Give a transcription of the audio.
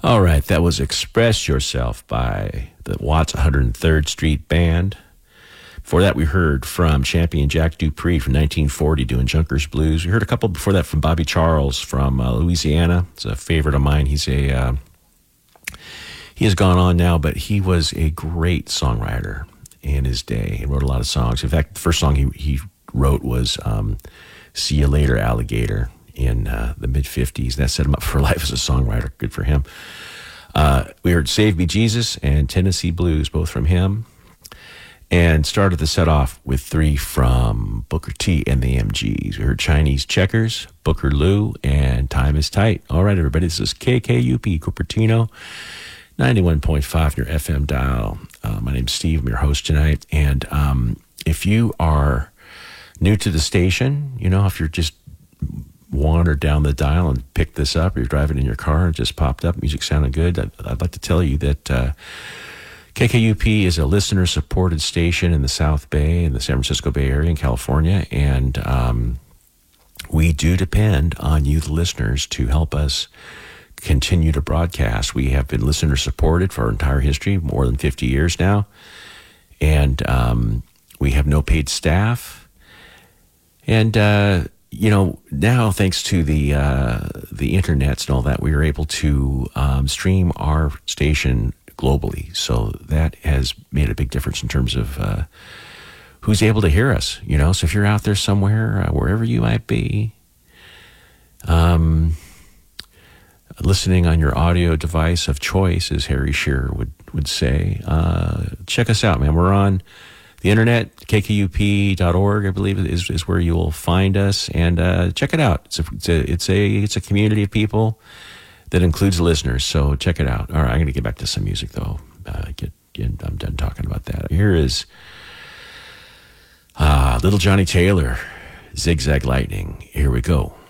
All right, that was Express Yourself by the Watts 103rd Street Band. Before that, we heard from Champion Jack Dupree from 1940 doing Junkers Blues. We heard a couple before that from Bobby Charles from Louisiana. It's a favorite of mine. He has gone on now, but he was a great songwriter in his day. He wrote a lot of songs. In fact, the first song he wrote was See You Later, Alligator, in the mid-'50s. That set him up for life as a songwriter. Good for him. We heard Save Me Jesus and Tennessee Blues, both from him. And started the set off with 3 from Booker T and the MGs. We heard Chinese Checkers, Booker Lou, and Time is Tight. All right, everybody, this is KKUP Cupertino, 91.5 your FM dial. My name's Steve. I'm your host tonight. And if you are new to the station, if you're just wander down the dial and pick this up, or you're driving in your car and it just popped up, music sounded good, I'd like to tell you that KKUP is a listener-supported station in the South Bay, in the San Francisco Bay Area in California, and we do depend on you, the listeners, to help us continue to broadcast. We have been listener-supported for our entire history, more than 50 years now, and we have no paid staff. And now, thanks to the internets and all that, we are able to stream our station globally. So that has made a big difference in terms of who's able to hear us. So if you're out there somewhere, wherever you might be, listening on your audio device of choice, as Harry Shearer would say, check us out, man. We're on the internet, kkup.org, I believe is where you will find us, and check it out. It's a community of people that includes listeners, so check it out. All right, I'm going to get back to some music, though. I'm done talking about that. Here is Little Johnny Taylor, Zigzag Lightning. Here we go.